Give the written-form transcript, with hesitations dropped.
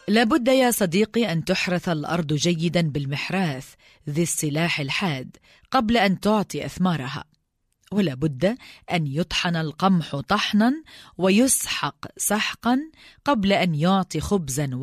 لابد يا صديقي أن تحرث الأرض جيدا بالمحراث ذي السلاح الحاد قبل أن تعطي أثمارها، ولابد أن يطحن القمح طحنا ويسحق سحقا قبل أن يعطي خبزا